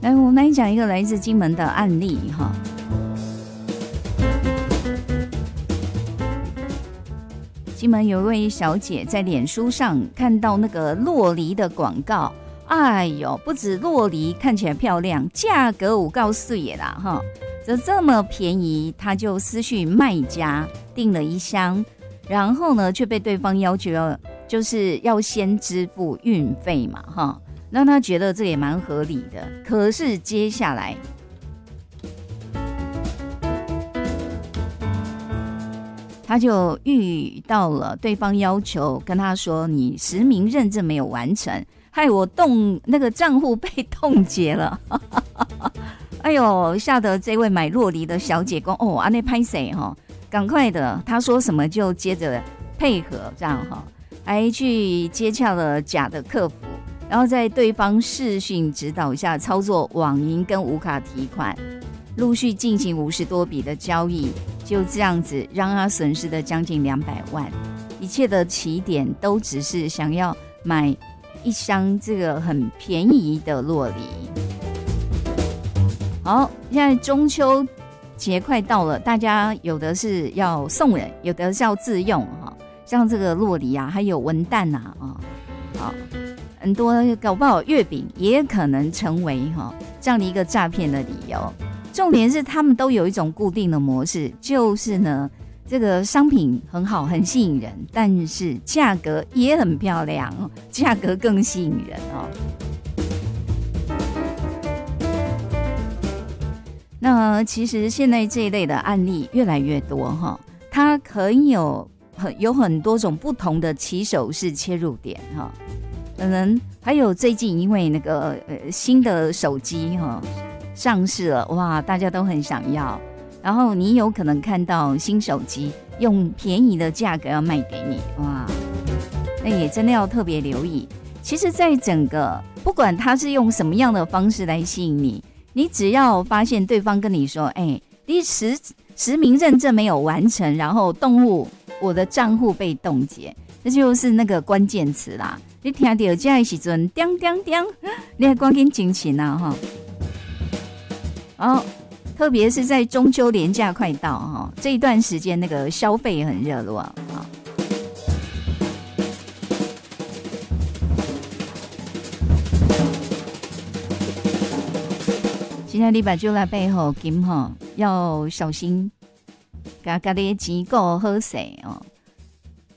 来，我们来讲一个来自金门的案例哈。金门有一位小姐在脸书上看到那个酪梨的广告，哎呦，不止酪梨看起来漂亮，价格有够水的啦哈，这么便宜，她就私讯卖家订了一箱，然后呢却被对方要求就是要先支付运费嘛哈，那她觉得这也蛮合理的，可是接下来他就遇到了对方要求跟他说你实名认证没有完成，害我那个账户被冻结了哎呦，吓得这位买酪梨的小姐说哦啊那拍谁哈，赶快的，他说什么就接着配合这样哈，还去接洽了假的客服，然后在对方视讯指导下操作网银跟无卡提款，陆续进行50多笔的交易，就这样子让他损失了将近200万，一切的起点都只是想要买一箱这个很便宜的酪梨。好，现在中秋节快到了，大家有的是要送人，有的是要自用哈，像这个酪梨啊，还有文旦啊，很多搞不好月饼也可能成为这样的一个诈骗的理由。重点是他们都有一种固定的模式，就是呢，这个商品很好，很吸引人，但是价格也很漂亮，价格更吸引人哦。那其实现在这一类的案例越来越多哈，它可以有很多种不同的起手式切入点哈，可能还有最近因为那个新的手机哈上市了，哇，大家都很想要，然后你有可能看到新手机用便宜的价格要卖给你，哇，那也真的要特别留意。其实在整个不管他是用什么样的方式来吸引你，你只要发现对方跟你说你实名认证没有完成，然后我的账户被冻结，这就是那个关键词啦，你听到这的时候叮叮叮，你要赶紧进行啊特别是在中秋连假快到这一段时间，那个消费也很热络现在你把就来背后金要小心，把自己的钱顾好势